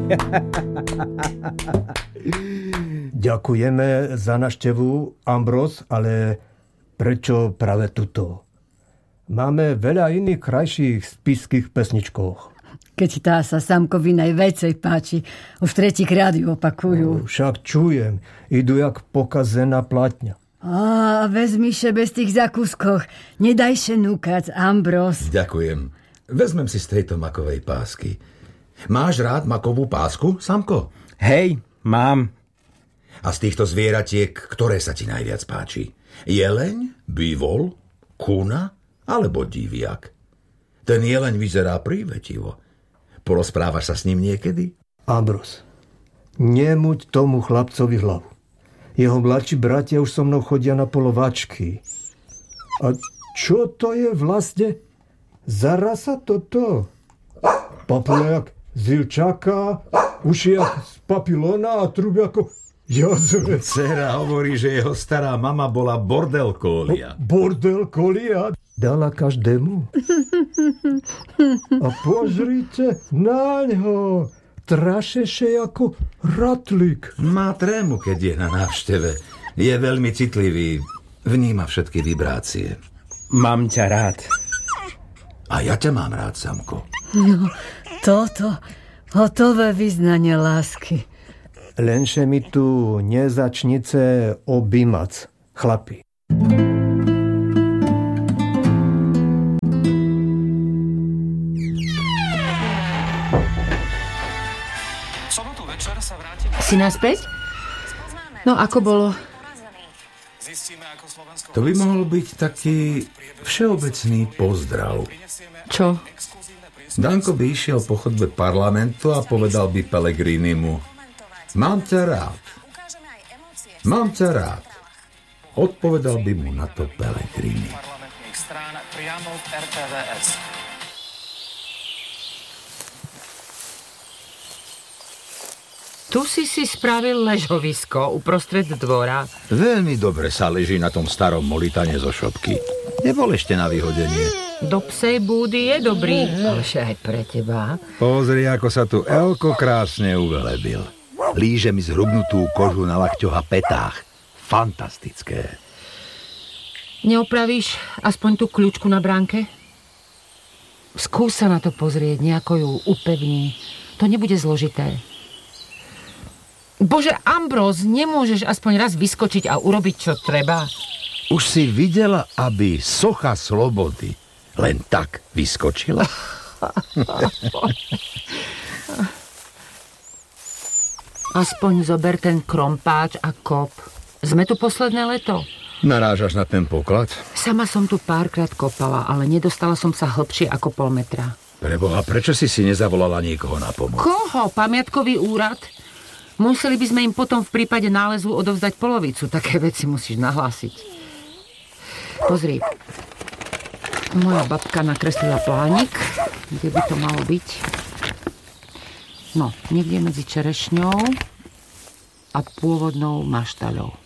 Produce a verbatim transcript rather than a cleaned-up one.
Ďakujeme za návštevu, Ambros, ale prečo práve tuto? Máme veľa iných krajších spišských pesničkov. Keď tá sa Samkovi najväcej páči, už tretíkrát ju opakujú. No, však čujem, idú jak pokazená platňa. Á, vezmi še bez tých zakúskoch. Nedaj še núkať, Ambros. Ďakujem. Vezmem si z tejto makovej pásky. Máš rád makovú pásku, Samko? Hej, mám. A z týchto zvieratiek, ktoré sa ti najviac páči? Jeleň, bývol, kuna alebo diviak? Ten jeleň vyzerá prívetivo. Porozprávaš sa s ním niekedy? Ambros, nemuď tomu chlapcovi hlavu. Jeho mladší bratia už so mnou chodia na polovačky. A čo to je vlastne? Zarasa toto? Papule jak z Ilčaka, uši jak z papilona a truby ako jazve. Dcera hovorí, že jeho stará mama bola bordelkólia. Bordelkólia? Dala každému. A pozrite na ňo. Trašeše ako ratlík. Má trému, keď je na návšteve. Je veľmi citlivý. Vníma všetky vibrácie. Mám ťa rád. A ja ťa mám rád, Samko. No, toto. Hotové vyznanie lásky. Lenže mi tu nezačnice objímať, chlapi. Si naspäť? No, ako bolo? To by mohol byť taký všeobecný pozdrav. Čo? Danko by išiel po chodbe parlamentu a povedal by Pellegrinimu: Mám ťa rád. Mám ťa rád. Odpovedal by mu na to Pellegrini. Tu si si spravil ležovisko uprostred dvora. Veľmi dobre sa leží na tom starom molitane zo šopky. Nebol ešte na vyhodenie. Do psej búdy je dobrý, ale aj pre teba. Pozri, ako sa tu Elko krásne uvelebil. Líže mi zhrubnutú kožu na lakťoch a petách. Fantastické. Neopravíš aspoň tú kľúčku na bránke? Skús sa na to pozrieť, nejako ju upevni. To nebude zložité. Bože, Ambros, nemôžeš aspoň raz vyskočiť a urobiť, čo treba? Už si videla, aby socha slobody len tak vyskočila? Aspoň zober ten krompáč a kop. Sme tu posledné leto. Narážaš na ten poklad? Sama som tu párkrát kopala, ale nedostala som sa hlbšie ako pol metra. Preboha, prečo si si nezavolala niekoho na pomoc? Koho? Pamiatkový úrad? Museli by sme im potom v prípade nálezu odovzdať polovicu. Také veci musíš nahlásiť. Pozri. Moja babka nakreslila plánik. Kde by to malo byť? No, niekde medzi čerešňou a pôvodnou maštaľou.